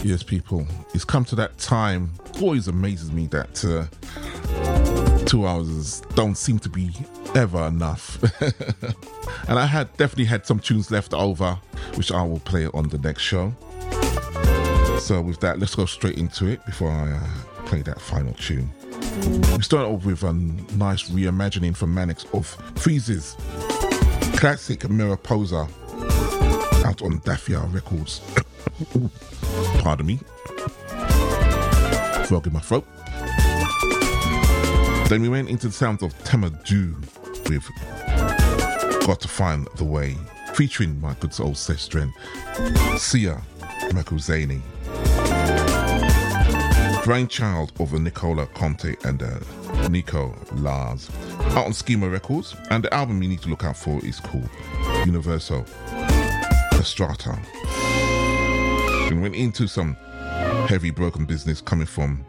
Yes, people, it's come to that time. Always amazes me that 2 hours don't seem to be ever enough. And I definitely had some tunes left over, which I will play on the next show. So with that, let's go straight into it before I play that final tune. We start off with a nice reimagining from Mannix of Freeze's classic Mirror Poser, out on Daffia Records. Pardon me. Frog in my throat. Then we went into the sounds of Temudu with Got to Find the Way, featuring my good old sister Sia Mekuzeni, brainchild of Nicola Conte and Nico Lars, out on Schema Records, and the album you need to look out for is called Universo Estrata. We went into some heavy broken business coming from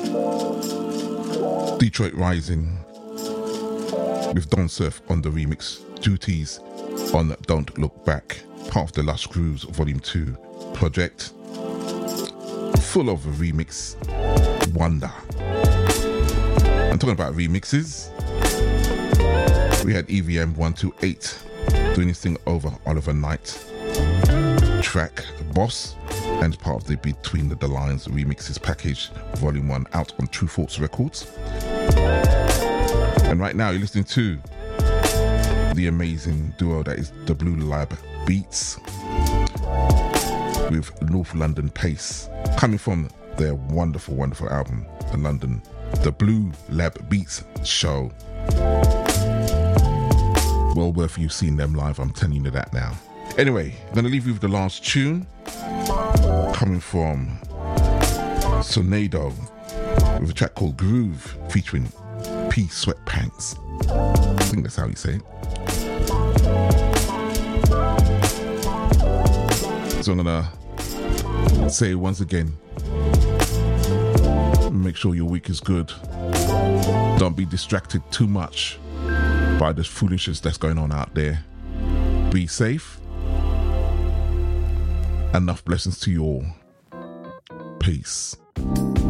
Detroit Rising with Don Surf on the remix duties on Don't Look Back, part of the Lush Grooves Volume 2 project, full of remix wonder. I'm talking about remixes. We had EVM 128 doing this thing over Oliver Knight track Boss, and part of the Between the Lines remixes package Volume 1 out on True Thoughts Records. And right now you're listening to the amazing duo that is the Blue Lab Beats with North London Pace, coming from their wonderful, wonderful album, the Blue Lab Beats Show. Well worth you seeing them live, I'm telling you that now. Anyway, I'm going to leave you with the last tune, coming from Sonado, with a track called Groove, featuring P Sweatpants. I think that's how you say it. So I'm going to say once again, make sure your week is good. Don't be distracted too much by the foolishness that's going on out there. Be safe. Enough blessings to you all. Peace.